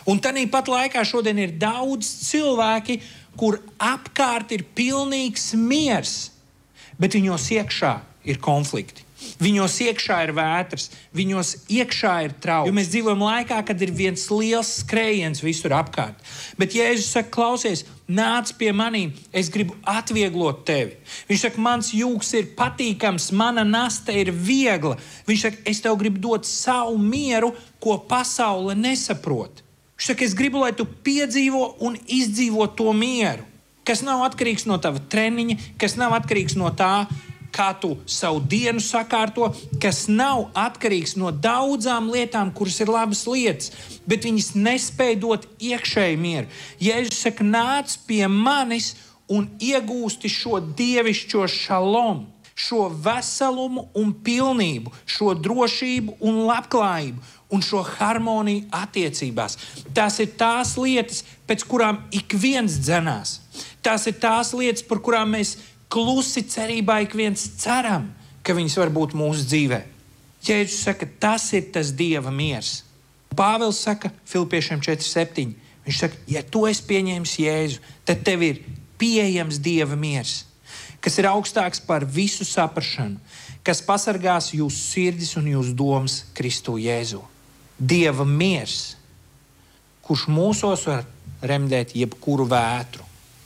Un tāpat laikā šodien ir daudz cilvēki, kur apkārt ir pilnīgs miers, bet viņos iekšā ir konflikti. Viņos iekšā ir vētras, viņos iekšā ir trauks. Jo mēs dzīvojam laikā, kad ir viens liels skrējiens visur apkārt. Bet Jēzus saka, klausies, nāc pie manīm, es gribu atvieglot tevi. Viņš saka, mans jūgs ir patīkams, mana nasta ir viegla. Viņš saka, es tev gribu dot savu mieru, ko pasaule nesaprot. Viņš saka, es gribu, lai tu piedzīvo un izdzīvo to mieru, kas nav atkarīgs no tava treniņa, kas nav atkarīgs no tā, kā tu savu dienu sakārto, kas nav atkarīgs no daudzām lietām, kuras ir labas lietas, bet viņas nespēj dot iekšēju mieru. Jēzus saka, nāc pie manis un iegūsti šo dievišķo šalomu, šo veselumu un pilnību, šo drošību un labklājību un šo harmoniju attiecībās. Tās ir tās lietas, pēc kurām ik viens dzenās. Tās ir tās lietas, par kurām mēs klusi cerībā ik viens ceram, ka viņas var būt mūsu dzīvē. Jēzus saka, tas ir tas Dieva miers. Pāvils saka Filipiešiem 4:7. Viņš saka, ja tu esi pieņēmis Jēzu, tad tev ir pieejams Dieva miers, kas ir augstāks par visu saprašanu, kas pasargās jūsu sirdis un jūsu domas Kristu Jēzu. Dieva miers, kurš mūsos var remdēt jebkuru vētru.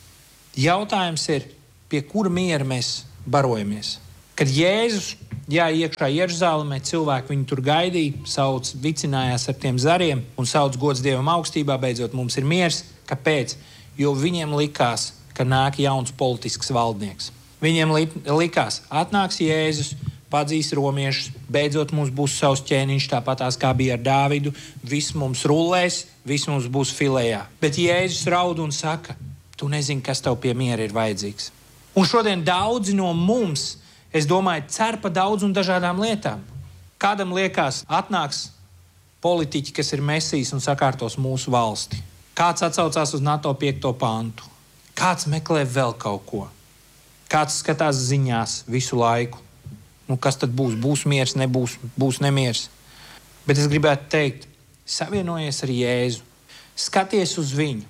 Jautājums ir, pie kura miera mēs barojamies. Kad Jēzus iekšā Jeruzālēmē, cilvēki viņu tur gaidīja, vicinājās ar tiem zariem un sauc gods Dievam augstībā, beidzot mums ir miers. Kāpēc? Jo viņiem likās, ka nāk jauns politisks valdnieks. Viņiem likās, atnāks Jēzus, padzīs romiešus, beidzot mums būs savs ķēniņš, tāpatās kā bija ar Dāvidu, viss mums rullēs, viss mums būs filējā. Bet Jēzus raud un saka, tu nezini, kas tev pie miera ir vajadzīgs. Un šodien daudzi no mums, es domāju, cer pa daudz un dažādām lietām. Kādam liekas, atnāks politiķi, kas ir mesijs un sakārtos mūsu valsti. Kāds atsaucās uz NATO 5. pantu. Kāds meklē vēl kaut ko. Kāds skatās ziņās visu laiku. Kas tad būs? Būs miers, būs nemiers. Bet es gribētu teikt, savienojies ar Jēzu. Skaties uz viņu.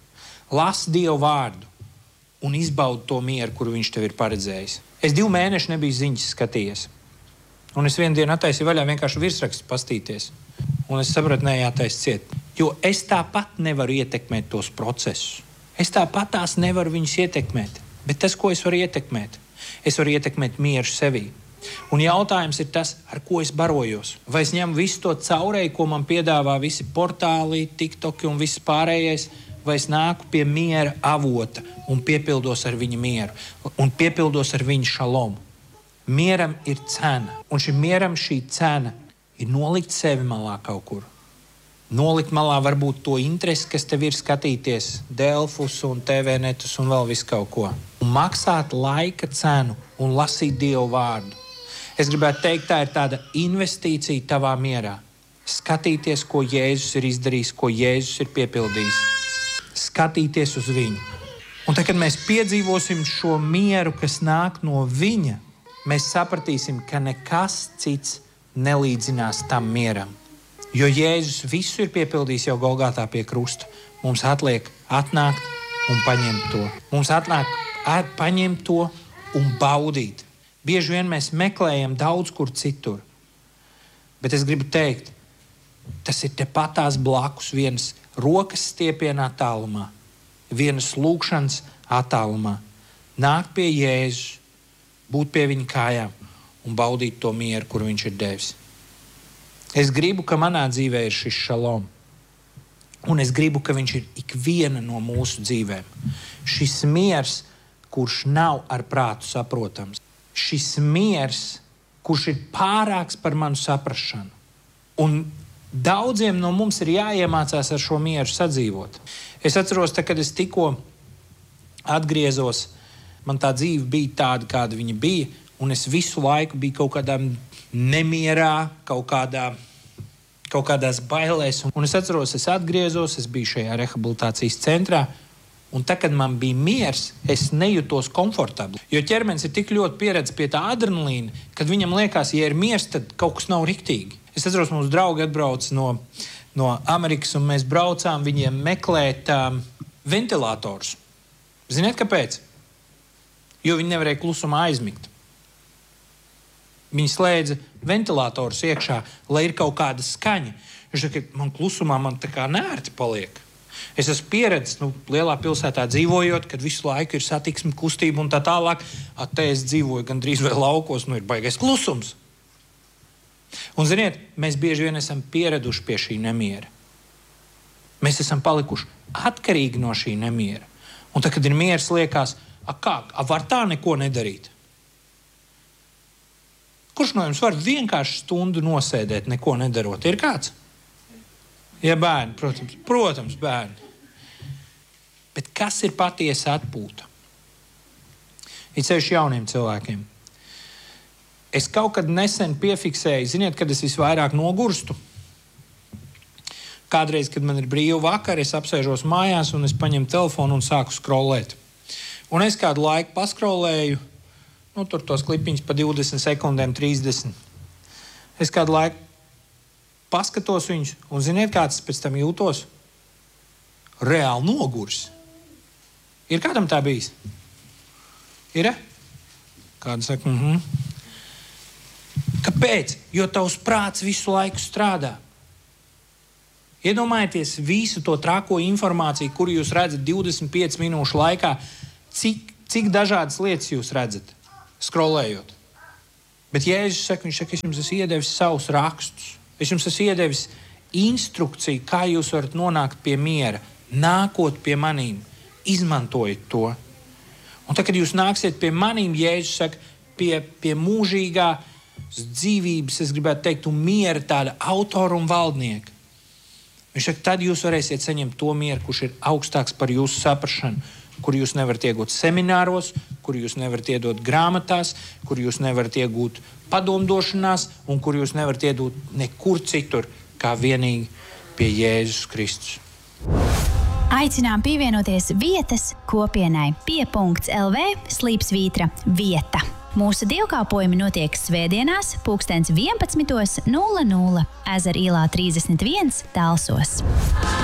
Lasi Dievu vārdu. Un izbaudi to mieru, kuru viņš tev ir paredzējis. Es 2 mēnešus nebiju ziņas skatījies. Un es vienu dienu attaisīju vaļā vienkārši virsrakstu pastīties. Un es sapratu, jātais ciet. Jo es tāpat nevaru ietekmēt tos procesus. Es tāpat tās nevaru viņus ietekmēt. Bet tas, ko es varu ietekmēt, es varu ietekmēt mieru sevī. Un jautājums ir tas, ar ko es barojos. Vai es ņemu visu to caurēju, ko man piedāvā visi portāli, TikToki un viss pārējais, vai es nāku pie miera avota un piepildos ar viņa mieru un piepildos ar viņa šalomu. Mieram ir cena, un šim mieram šī cena ir nolikt sevi malā kaut kur. Nolikt malā varbūt to interesi, kas tev ir skatīties Delfus un TV netus un vēl visu kaut ko. Un maksāt laika cenu un lasīt Dievu vārdu. Es gribētu teikt, tā ir tāda investīcija tavā mierā. Skatīties, ko Jēzus ir izdarījis, ko Jēzus ir piepildījis. Skatīties uz viņu. Un tad, kad mēs piedzīvosim šo mieru, kas nāk no viņa, mēs sapratīsim, ka nekas cits nelīdzinās tam mieram. Jo Jēzus visu ir piepildījis jau Golgātā pie krusta. Mums atliek atnākt un paņemt to. Mums atliek paņemt to un baudīt. Bieži vien mēs meklējam daudz kur citur. Bet es gribu teikt, tas ir tepatās blakus vienas rokas stiepienā attālumā, vienas lūkšanas attālumā. Nākt pie Jēzus, būt pie viņa kājām un baudīt to mieru, kur viņš ir devis. Es gribu, ka manā dzīvē ir šis šalom. Un es gribu, ka viņš ir ikviena no mūsu dzīvēm. Šis miers, kurš nav ar prātu saprotams. Šis miers, kurš ir pārāks par manu saprašanu. Un daudziem no mums ir jāiemācās ar šo mieru sadzīvot. Es atceros, kad es tikko atgriezos, man tā dzīve bija tāda, kāda viņa bija, un es visu laiku biju kaut kādā nemierā, kaut kādās bailēs. Un es atceros, es atgriezos, es biju šajā rehabilitācijas centrā, un tad, kad man bija miers, es nejūtos komfortabli. Jo ķermenis ir tik ļoti pieredzējis pie tā adrenalīna, kad viņam liekas, ja ir miers, tad kaut kas nav riktīgi. Es atceros, mums draugi atbrauc no no Amerikas, un mēs braucām viņiem meklēt ventilatorus. Ziniet, kāpēc? Jo viņi nevarēja klusumā aizmigt. Viņi slēdza ventilatorus iekšā, lai ir kaut kāda skaņa. Viņš saka, man klusumā man tā kā nērti paliek. Es esmu pieredzis, lielā pilsētā dzīvojot, kad visu laiku ir satiksme, kustība un tā tālāk. Te es dzīvoju gandrīz vai laukos, ir baigais klusums. Un, ziniet, mēs bieži vien esam pieraduši pie šī nemiera. Mēs esam palikuši atkarīgi no šī nemiera. Un tad, kad ir miers, liekas, var tā neko nedarīt? Kurš no jums var vienkārši stundu nosēdēt, neko nedarot? Ir kāds? Ja bērni, protams, bērni. Bet kas ir patiesa atpūta? Ir sevišķi jauniem cilvēkiem. Es kaut kad nesen piefiksēju, ziniet, kad es visvairāk nogurstu? Kādreiz, kad man ir brīva vakara, es apsēžos mājās un es paņemu telefonu un sāku scrollēt. Un es kādu laiku paskrolēju, tur tos klipiņus pa 20 sekundēm, 30. Es kādu laiku paskatos viņus, un ziniet, kāds es pēc tam jūtos? Reāli nogurs. Ir kādam tā bijis? Ir? Kāda saka, Kāpēc? Jo tavs prāts visu laiku strādā. Iedomājieties visu to trako informāciju, kuru jūs redzat 25 minūšu laikā, cik dažādas lietas jūs redzat, scrollējot. Bet Jēzus saka, viņš saka, es jums esmu iedevis savus rakstus. Es jums esmu iedevis instrukciju, kā jūs varat nonākt pie miera. Nākot pie manīm, izmantojiet to. Un tad, kad jūs nāksiet pie manīm, Jēzus saka, pie mūžīgā dzīvības, es gribētu teikt, un miera tāda autora un valdnieka. Viņš saka, tad jūs varēsiet saņemt to mieru, kurš ir augstāks par jūsu saprašanu, kur jūs nevarat iegūt semināros, kur jūs nevarat iedot grāmatās, kur jūs nevarat iegūt padomdošanās un kur jūs nevarat iedot nekur citur, kā vienīgi pie Jēzus Kristus. Aicinām pievienoties vietas kopienai pie.lv/vieta. Mūsu dievkalpojumi notiek svētdienās 11:00 Ezera ielā 31 Talsos.